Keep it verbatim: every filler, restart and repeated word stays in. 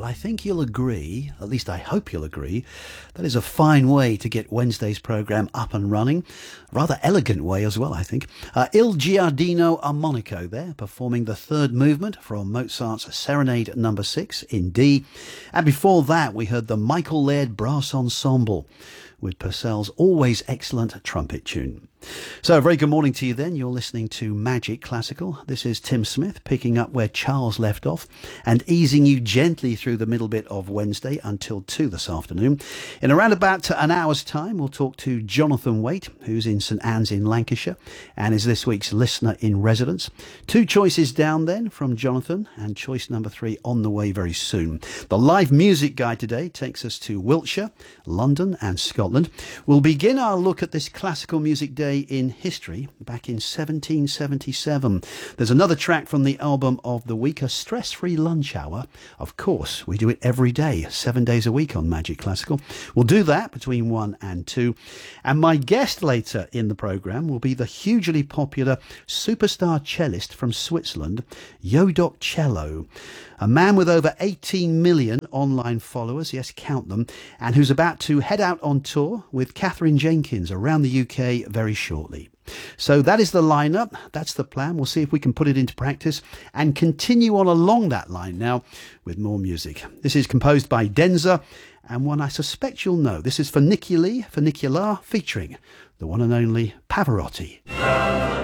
I think you'll agree, at least I hope you'll agree, that is a fine way to get Wednesday's programme up and running. A rather elegant way as well, I think. Uh, Il Giardino Armonico there, performing the third movement from Mozart's Serenade number six in D. And before that, we heard the Michael Laird Brass Ensemble with Purcell's always excellent trumpet tune. So a very good morning to you then. You're listening to Magic Classical. This is Tim Smith picking up where Charles left off and easing you gently through the middle bit of Wednesday until two this afternoon. In around about an hour's time, we'll talk to Jonathan Waite, who's in St Anne's in Lancashire and is this week's listener in residence. Two choices down then from Jonathan, and choice number three on the way very soon. The live music guide today takes us to Wiltshire, London and Scotland. We'll begin our look at this classical music day in history back in seventeen seventy-seven. There's another track from the album of the week, a stress-free lunch hour. Of course, we do it every day, seven days a week on Magic Classical. We'll do that between one and two. And my guest later in the programme will be the hugely popular superstar cellist from Switzerland, Yodok Cello. A man with over eighteen million online followers, yes, count them, and who's about to head out on tour with Catherine Jenkins around the U K very shortly. So that is the lineup, that's the plan. We'll see if we can put it into practice and continue on along that line now with more music. This is composed by Denza, and one I suspect you'll know. This is Funiculi, Funicular, featuring the one and only Pavarotti.